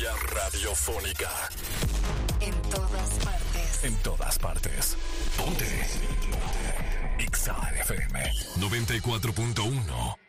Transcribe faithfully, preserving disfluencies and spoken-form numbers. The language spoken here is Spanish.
Frecuencia radiofónica. En todas partes. En todas partes. Ponte. Ponte. X A F M noventa y cuatro punto uno.